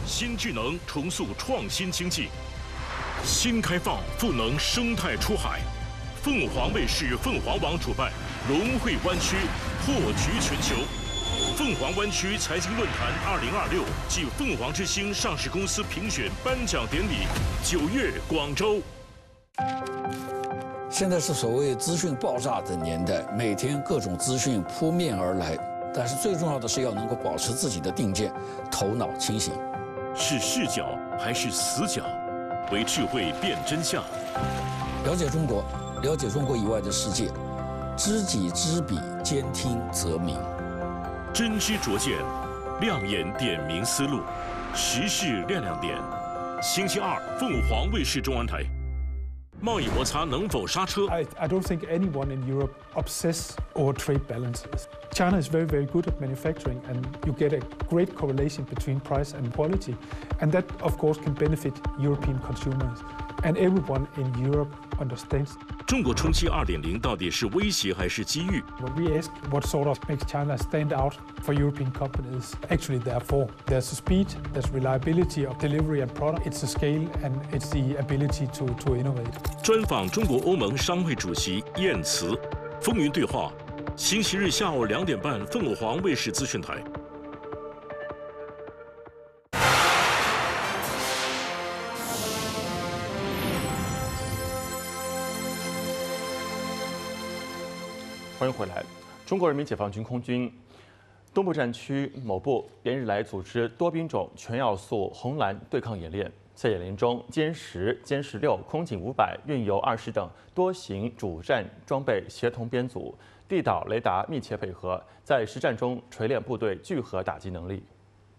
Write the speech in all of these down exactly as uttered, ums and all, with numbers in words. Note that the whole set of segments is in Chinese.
新智能重塑创新经济，新开放赋能生态出海。凤凰卫视凤凰网主办龙汇湾区破局全球。凤凰湾区财经论坛二零二六暨凤凰之星上市公司评选颁奖典礼，九月广州。 现在是所谓资讯爆炸的年代，每天各种资讯扑面而来，但是最重要的是要能够保持自己的定见，头脑清醒。 是视角还是死角？为智慧辨真相。 了解中国，了解中国以外的世界，知己知彼，兼听则明。 真知灼见，亮眼点明思路，时事亮亮点。星期二，凤凰卫视中文台。贸易摩擦能否刹车 I, I don't think anyone in Europe obsess over trade balances. China is very, very good at manufacturing, and you get a great correlation between price and quality. And that, of course, can benefit European consumers. And everyone in Europe understands. 中国冲击 二点零 到底是威胁还是机遇 When we ask what sort of makes China stand out for European companies, actually there are four. There's the speed, there's reliability of delivery and product, it's the scale, and it's the ability to, to innovate. 专访中国欧盟商会主席燕慈，风云对话，星期日下午两点半，凤凰卫视资讯台。 欢迎回来。中国人民解放军空军东部战区某部连日来组织多兵种全要素红蓝对抗演练。在演练中，歼十、歼十六、空警五百、运油二十等多型主战装备协同编组，地导雷达密切配合，在实战中锤炼部队聚合打击能力。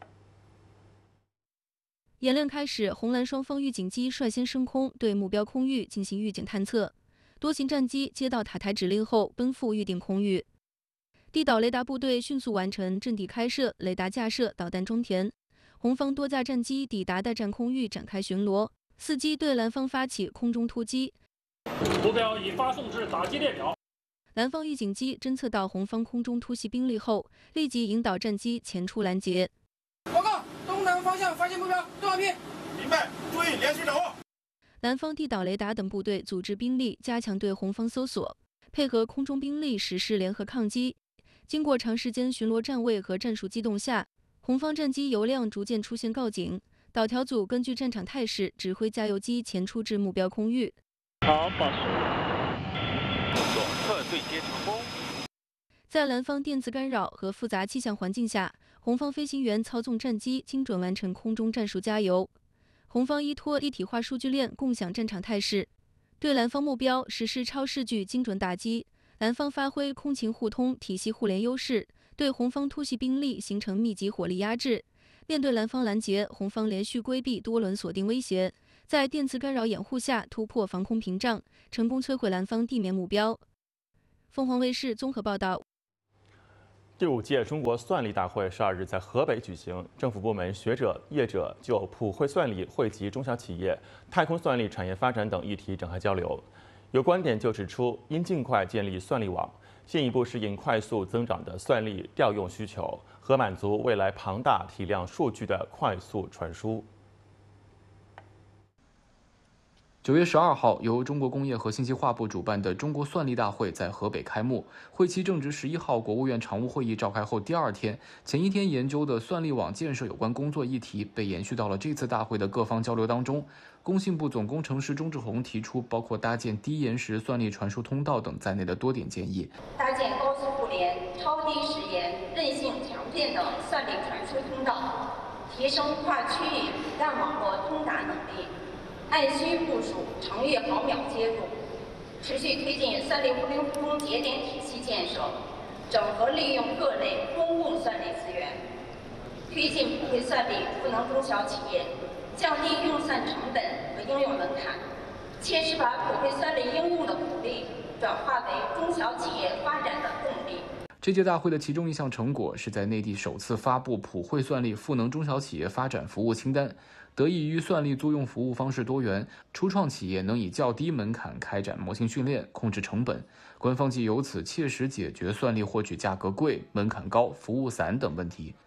演练开始，红蓝双方预警机率先升空，对目标空域进行预警探测。多型战机接到塔台指令后，奔赴预定空域。地导雷达部队迅速完成阵地开设、雷达架设、导弹装填。红方多架战机抵达待战空域展开巡逻，伺机对蓝方发起空中突击。 目标已发送至打击列表。 蓝方预警机侦测到红方空中突袭兵力后，立即引导战机前出拦截。 报告，东南方向发现目标，多少批？ 明白，注意连续掌握。 蓝方地导雷达等部队组织兵力加强对红方搜索，配合空中兵力实施联合抗击。经过长时间巡逻站位和战术机动下，红方战机油量逐渐出现告警。导调组根据战场态势指挥加油机前出至目标空域。 好，报数。 动作测对接成功。 在蓝方电子干扰和复杂气象环境下，红方飞行员操纵战机精准完成空中战术加油。红方依托一体化数据链共享战场态势，对蓝方目标实施超视距精准打击。蓝方发挥空情互通、体系互联优势，对红方突袭兵力形成密集火力压制。面对蓝方拦截，红方连续规避多轮锁定威胁，在电磁干扰掩护下突破防空屏障，成功摧毁蓝方地面目标。凤凰卫视综合报道。 第五届中国算力大会十二日在河北举行，政府部门、学者、业者就普惠算力惠及中小企业、太空算力产业发展等议题展开交流。有观点就指出，应尽快建立算力网，进一步适应快速增长的算力调用需求，和满足未来庞大体量数据的快速传输。 九月十二号，由中国工业和信息化部主办的中国算力大会在河北开幕。会期正值十一号国务院常务会议召开后第二天，前一天研究的算力网建设有关工作议题被延续到了这次大会的各方交流当中。工信部总工程师钟志宏提出，包括搭建低延时算力传输通道等在内的多点建议。 搭建高速互联、超低时延、韧性强电等算力传输通道，提升跨区域子弹网络通达能力。按需部署程越毫秒接入，持续推进算力互联互通节点体系建设，整合利用各类公共算力资源，推进普惠算力赋能中小企业，降低用算成本和应用门槛，切实把普惠算力应用的鼓励转化为中小企业发展的动力。 这届大会的其中一项成果是在内地首次发布普惠算力赋能中小企业发展服务清单。得益于算力租用服务方式多元，初创企业能以较低门槛开展模型训练，控制成本。官方即由此切实解决算力获取价格贵、门槛高、服务散等问题。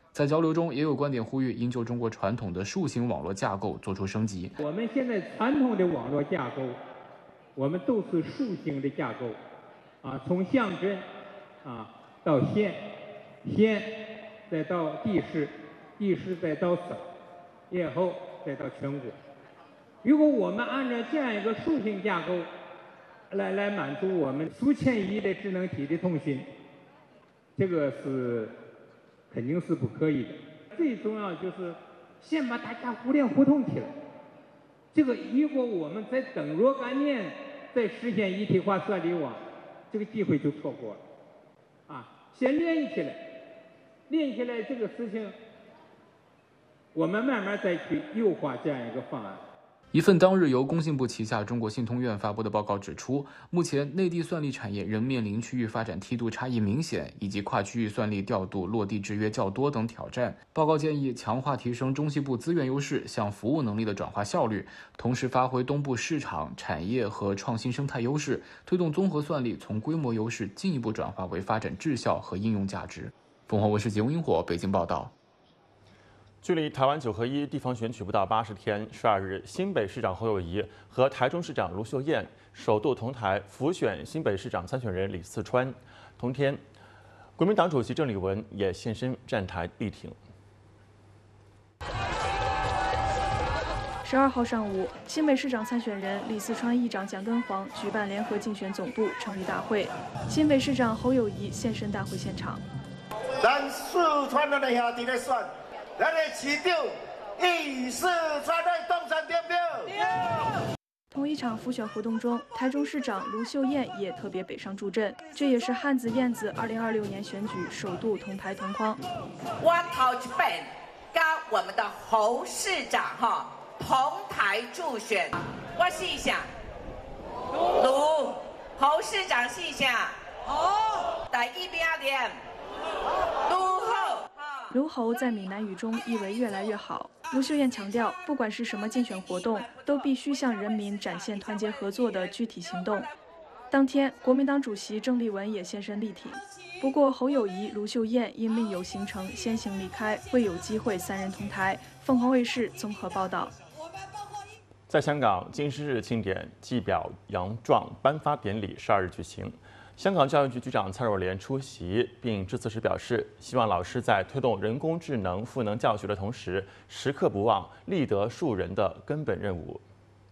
在交流中，也有观点呼吁应就中国传统的树形网络架构做出升级。 我们现在传统的网络架构，我们都是树形的架构，啊，从乡镇啊到县，县再到地市，地市再到省，然后再到全国。如果我们按照这样一个树形架构来来满足我们数千亿的智能体的通信，这个是肯定是不可以的。最重要就是先把大家互联互通起来。这个如果我们再等若干年再实现一体化算力网，这个机会就错过了。啊，先联系起来，联系起来这个事情，我们慢慢再去优化这样一个方案。 一份当日由工信部旗下中国信通院发布的报告指出，目前内地算力产业仍面临区域发展梯度差异明显，以及跨区域算力调度落地制约较多等挑战。报告建议强化提升中西部资源优势向服务能力的转化效率，同时发挥东部市场、产业和创新生态优势，推动综合算力从规模优势进一步转化为发展质效和应用价值。凤凰卫视节目萤火北京报道。 距离台湾九合一地方选举不到八十天，十二日，新北市长侯友宜和台中市长卢秀燕首度同台辅选新北市长参选人李四川。同天，国民党主席郑丽文也现身站台力挺。 十二号上午，新北市长参选人李四川议长蒋根煌举办联合竞选总部成立大会，新北市长侯友宜现身大会现场。 咱四川的兄弟来选。咱的市长以四川的动身点票。 同一场辅选活动中，台中市长卢秀燕也特别北上助阵，这也是汉子燕子二零二六年选举首度同台同框。 我头一遍跟我们的侯市长哈同台助选，我试一下，卢侯市长试一下，哦，第一名点，卢后。 卢侯在闽南语中意为越来越好。卢秀燕强调，不管是什么竞选活动，都必须向人民展现团结合作的具体行动。当天，国民党主席郑丽文也现身力挺。不过，侯友宜、卢秀燕因另有行程先行离开，未有机会三人同台。凤凰卫视综合报道。 在香港，金狮日庆典暨表扬状颁发典礼十二日举行。香港教育局局长蔡若莲出席并致辞时表示，希望老师在推动人工智能赋能教学的同时，时刻不忘立德树人的根本任务。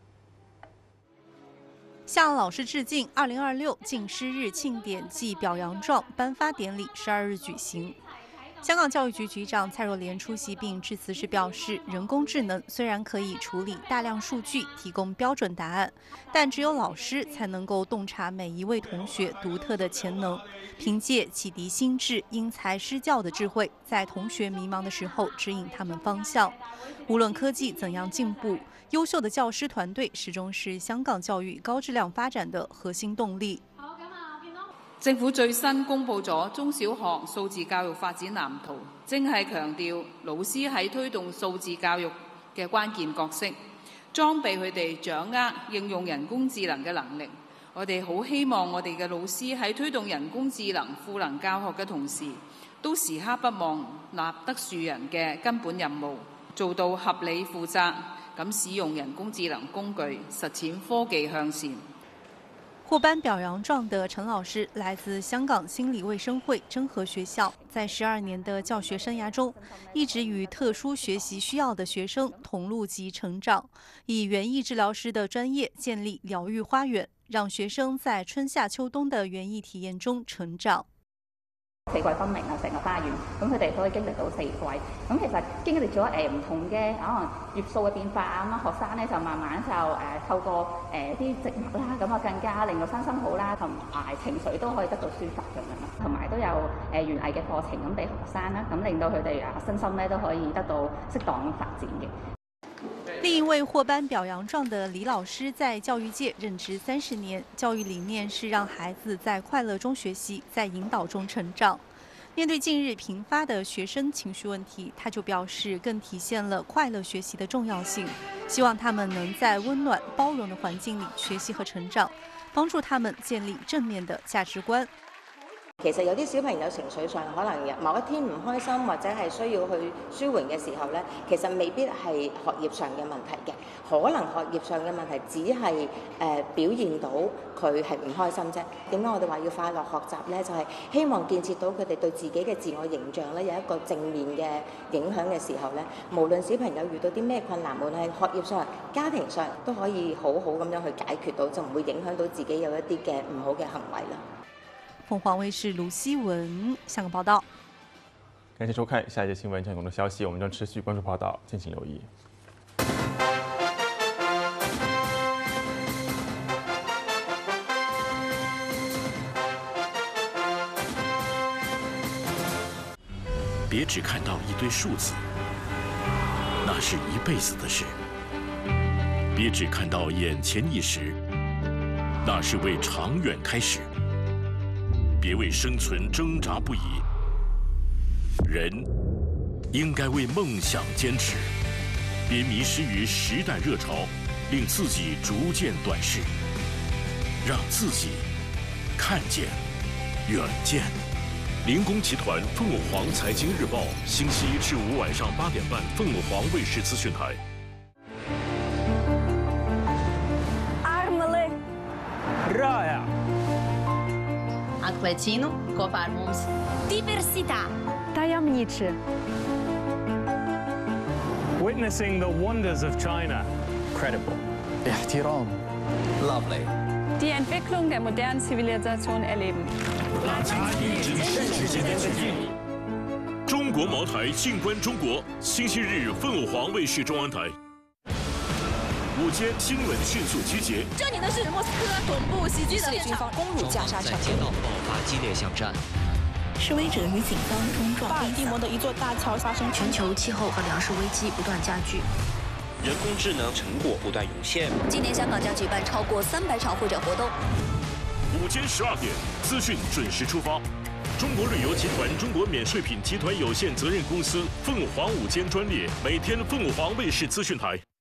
向老师致敬二零二六金狮日庆典暨表扬状颁发典礼十二日举行。香港教育局局长蔡若莲出席并致辞时表示，人工智能虽然可以处理大量数据，提供标准答案，但只有老师才能够洞察每一位同学独特的潜能，凭借启迪心智、因材施教的智慧，在同学迷茫的时候指引他们方向。无论科技怎样进步，优秀的教师团队始终是香港教育高质量發展的核心動力。 政府最新公布咗中小學數字教育發展藍圖，正係強調老師喺推動數字教育嘅關鍵角色，裝備佢哋掌握應用人工智能嘅能力。我哋好希望我哋嘅老師喺推動人工智能賦能教學嘅同時，都時刻不忘立德樹人嘅根本任務，做到合理負責咁使用人工智能工具，實踐科技向前。 获颁表扬状的陈老师来自香港心理卫生会真和学校，在十二年的教学生涯中，一直与特殊学习需要的学生同路及成长，以园艺治疗师的专业建立疗愈花园，让学生在春夏秋冬的园艺体验中成長。 四季分明啊，成個花園，咁佢哋可以經歷到四季。咁其實經歷咗誒唔同嘅可能葉素嘅變化啊，咁啊學生咧就慢慢就誒、呃、透過誒啲、呃、植物啦，咁啊更加令到身心好啦，同埋情緒都可以得到抒發咁樣啦。同埋都有誒園藝嘅課程咁俾學生啦，咁令到佢哋啊身心咧都可以得到適當發展嘅。 另一位获颁表扬状的李老师在教育界任职三十年，教育理念是让孩子在快乐中学习，在引导中成长。面对近日频发的学生情绪问题，他就表示更体现了快乐学习的重要性，希望他们能在温暖包容的环境里学习和成长，帮助他们建立正面的价值观。 其實有啲小朋友情緒上可能有某一天唔開心，或者係需要去舒緩嘅時候咧，其實未必係學業上嘅問題嘅，可能學業上嘅問題只係誒、呃、表現到佢係唔開心啫。點解我哋話要快樂學習咧？就係、是、希望建設到佢哋對自己嘅自我形象咧有一個正面嘅影響嘅時候咧，無論小朋友遇到啲咩困難，無論係學業上、家庭上，都可以好好咁樣去解決到，就唔會影響到自己有一啲嘅唔好嘅行為啦。 凤凰卫视卢希文香港报道。 感谢收看，下一节新闻将有更多消息，我们将持续关注报道，敬请留意。 别只看到一堆数字，那是一辈子的事；别只看到眼前一时，那是为长远开始。别为生存挣扎不已，人应该为梦想坚持。别迷失于时代热潮，令自己逐渐短视，让自己看见远见。林工集团凤凰财经日报，星期一至五晚上八点半，凤凰卫视资讯台。 Armele. Raja. Atklēcienu kopā ar mums. Diversità. Tajemniczy. Witnessing the wonders of China. Credible. Ihtiram. Lovely. Die Entwicklung der modernen Zivilisation erleben. 中国茅台，静观中国。星期日，凤凰卫视中央台。午间新闻迅速集结。 这里呢是莫斯科总部袭击的现场，攻入加沙城。 在街道爆发激烈巷战。 示威者与警方冲撞。 巴尔的摩的一座大桥发生。 全球气候和粮食危机不断加剧。 人工智能成果不断涌现。 今年香港将举办超过三百场会展活动。 午间十二点，资讯准时出发。中国旅游集团中国免税品集团有限责任公司凤凰午间专列，每天凤凰卫视资讯台。